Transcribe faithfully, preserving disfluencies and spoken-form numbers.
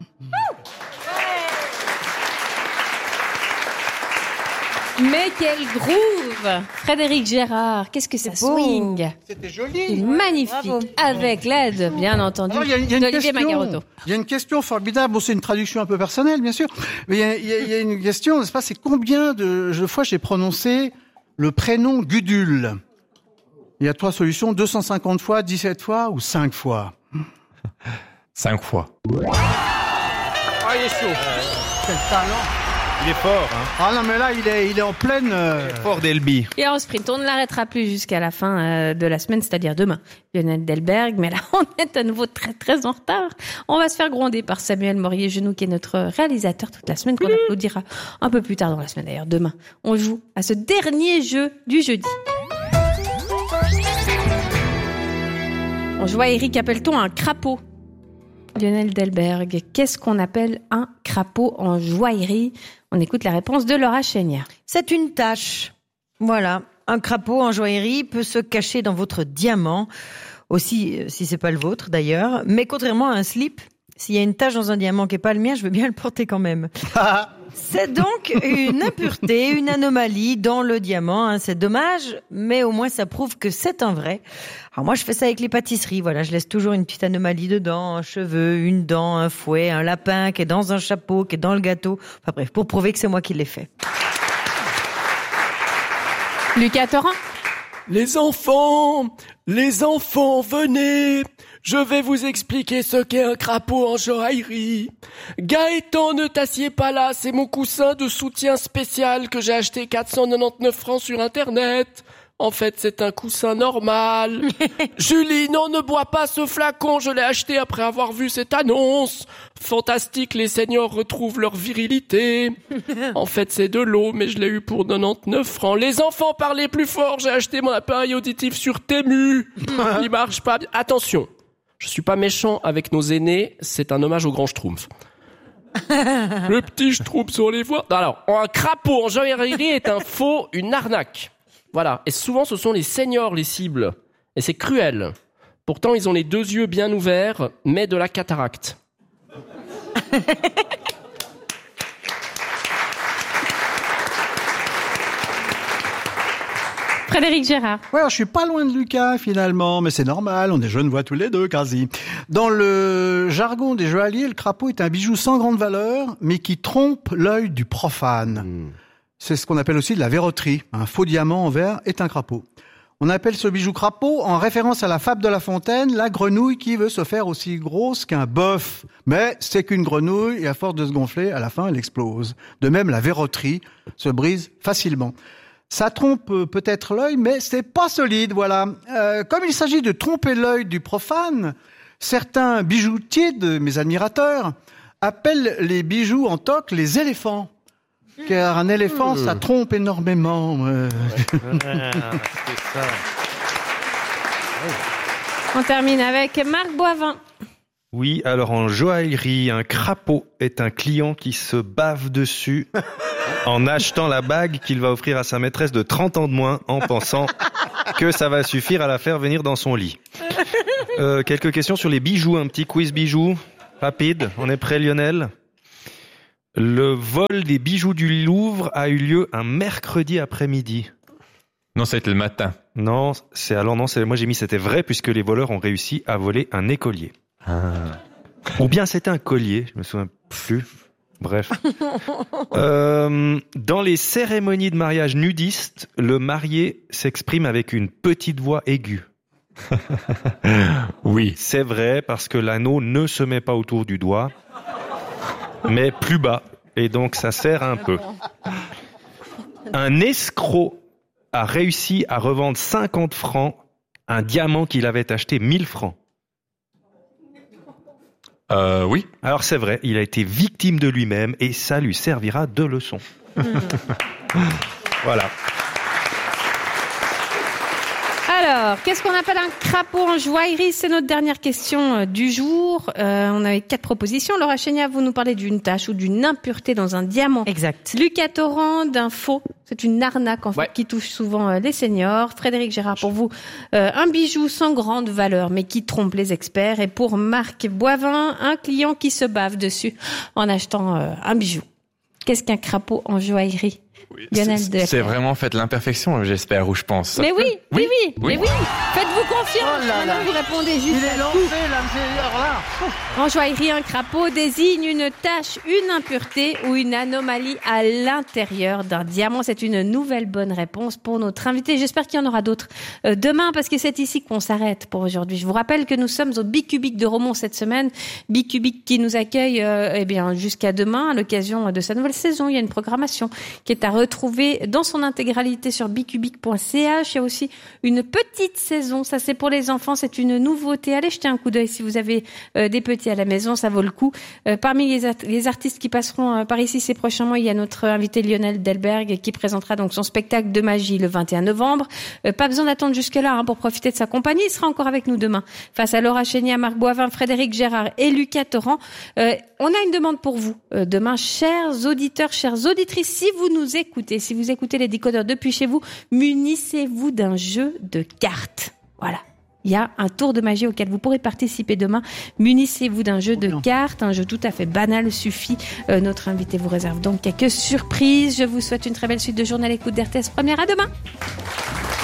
Mais quel groove! Frédéric Gérard, qu'est-ce que ça swing! C'était joli! Magnifique! Bravo. Avec l'aide, bien entendu, Alors, y a, y a d'Olivier Magaroto. Il y a une question formidable, bon, c'est une traduction un peu personnelle, bien sûr, mais il y a, y a, y a une question, n'est-ce pas, c'est combien de, de fois j'ai prononcé le prénom Gudule? Il y a trois solutions, deux cent cinquante fois, dix-sept fois ou cinq fois? cinq fois. Ah, il est chaud! Quel talent! Il est fort, hein. Ah non, mais là, il est, il est en pleine... Euh... Il est fort d'Elbi. Et en sprint, on ne l'arrêtera plus jusqu'à la fin euh, de la semaine, c'est-à-dire demain. Lionel Delberg, mais là, on est à nouveau très, très en retard. On va se faire gronder par Samuel Morier-Genoux, qui est notre réalisateur toute la semaine, qu'on mmh. applaudira un peu plus tard dans la semaine, d'ailleurs, demain. On joue à ce dernier jeu du jeudi. En joaillerie, qu'appelle-t-on un crapaud? Lionel Delberg, qu'est-ce qu'on appelle un crapaud en joaillerie? On écoute la réponse de Laura Chénière. C'est une tache. Voilà. Un crapaud en joaillerie peut se cacher dans votre diamant. Aussi, si c'est pas le vôtre d'ailleurs. Mais contrairement à un slip, s'il y a une tache dans un diamant qui est pas le mien, je veux bien le porter quand même. C'est donc une impureté, une anomalie dans le diamant. Hein. C'est dommage, mais au moins ça prouve que c'est un vrai. Alors moi, je fais ça avec les pâtisseries. Voilà, je laisse toujours une petite anomalie dedans, un cheveu, une dent, un fouet, un lapin qui est dans un chapeau, qui est dans le gâteau. Enfin bref, pour prouver que c'est moi qui l'ai fait. Lucas Torrent. Les enfants, les enfants, venez. Je vais vous expliquer ce qu'est un crapaud en joaillerie. Gaëtan, ne t'assieds pas là, c'est mon coussin de soutien spécial que j'ai acheté quatre cent quatre-vingt-dix-neuf francs sur Internet. En fait, c'est un coussin normal. Julie, non, ne bois pas ce flacon, je l'ai acheté après avoir vu cette annonce. Fantastique, les seniors retrouvent leur virilité. En fait, c'est de l'eau, mais je l'ai eu pour quatre-vingt-dix-neuf francs. Les enfants, parlez plus fort, j'ai acheté mon appareil auditif sur Temu. Il marche pas bien. Attention, je suis pas méchant avec nos aînés, c'est un hommage au grand Schtroumpf. Le petit Schtroumpf sur les voies. Alors, un crapaud en joaillerie est un faux, une arnaque. Voilà. Et souvent, ce sont les seniors, les cibles. Et c'est cruel. Pourtant, ils ont les deux yeux bien ouverts, mais de la cataracte. Frédéric Gérard. Ouais, alors, je suis pas loin de Lucas, finalement, mais c'est normal, on est jeunes voix tous les deux, quasi. Dans le jargon des joailliers, le crapaud est un bijou sans grande valeur, mais qui trompe l'œil du profane. Mmh. C'est ce qu'on appelle aussi de la verroterie. Un faux diamant en verre est un crapaud. On appelle ce bijou crapaud en référence à la fable de La Fontaine, la grenouille qui veut se faire aussi grosse qu'un bœuf. Mais c'est qu'une grenouille et à force de se gonfler, à la fin, elle explose. De même, la verroterie se brise facilement. Ça trompe peut-être l'œil, mais c'est pas solide, voilà. Euh, comme il s'agit de tromper l'œil du profane, certains bijoutiers de mes admirateurs appellent les bijoux en toque les éléphants. Car un éléphant, ça trompe énormément. Euh. C'est ça. On termine avec Marc Boivin. Oui, alors en joaillerie, un crapaud est un client qui se bave dessus en achetant la bague qu'il va offrir à sa maîtresse de trente ans de moins en pensant que ça va suffire à la faire venir dans son lit. Euh, quelques questions sur les bijoux, un petit quiz bijoux rapide. On est prêt, Lionel ? Le vol des bijoux du Louvre a eu lieu un mercredi après-midi. Non, ça a été le matin. Non, c'est alors non, c'est moi j'ai mis c'était vrai puisque les voleurs ont réussi à voler un écolier. Ah. Ou bien c'était un collier, je me souviens plus. Bref. euh, dans les cérémonies de mariage nudistes, le marié s'exprime avec une petite voix aiguë. Oui. C'est vrai parce que l'anneau ne se met pas autour du doigt, mais plus bas, et donc ça sert un peu. Un escroc a réussi à revendre cinquante francs un diamant qu'il avait acheté mille francs. Euh, oui. Alors c'est vrai, il a été victime de lui-même et ça lui servira de leçon. Mmh. Voilà. Alors, Alors, qu'est-ce qu'on appelle un crapaud en joaillerie? C'est notre dernière question euh, du jour. Euh, on avait quatre propositions. Laura Chénia, vous nous parlez d'une tache ou d'une impureté dans un diamant. Exact. Lucas Torrent, d'un faux. C'est une arnaque en fait Ouais. qui touche souvent euh, les seniors. Frédéric Gérard, pour vous, euh, un bijou sans grande valeur mais qui trompe les experts. Et pour Marc Boivin, un client qui se bave dessus en achetant euh, un bijou. Qu'est-ce qu'un crapaud en joaillerie? Lionel C'est- Delbert. C'est vraiment fait l'imperfection, j'espère, ou je pense. Mais oui, oui, Oui. oui, Oui. mais oui. Faites-vous confiance. Oh là là. Maintenant, vous répondez juste Il est à lancé, là, c'est- alors là. En joaillerie, un crapaud désigne une tache, une impureté ou une anomalie à l'intérieur d'un diamant. C'est une nouvelle bonne réponse pour notre invité. J'espère qu'il y en aura d'autres euh, demain parce que c'est ici qu'on s'arrête pour aujourd'hui. Je vous rappelle que nous sommes au Bicubic de Romont cette semaine. Bicubic qui nous accueille euh, eh bien jusqu'à demain à l'occasion de sa nouvelle saison. Il y a une programmation qui est à retrouver dans son intégralité sur bicubic point c h. Il y a aussi une petite saison. Ça, c'est pour les enfants. C'est une nouveauté. Allez jeter un coup d'œil si vous avez euh, des petits à la maison. Ça vaut le coup. Euh, parmi les, at- les artistes qui passeront euh, par ici ces prochains mois, il y a notre invité Lionel Delberg qui présentera donc son spectacle de magie le vingt et un novembre. Euh, pas besoin d'attendre jusque-là hein, pour profiter de sa compagnie. Il sera encore avec nous demain face à Laura Chénia, Marc Boivin, Frédéric Gérard et Lucas Torrent. Euh, on a une demande pour vous euh, demain, chers auditeurs, chères auditrices. Si vous nous écoutez, si vous écoutez les décodeurs depuis chez vous, munissez-vous d'un jeu de cartes. Voilà. Il y a un tour de magie auquel vous pourrez participer demain. Munissez-vous d'un jeu de bien. cartes, un jeu tout à fait banal suffit. Euh, notre invité vous réserve donc quelques surprises. Je vous souhaite une très belle suite de journée à l'écoute d'R T S Première. À demain.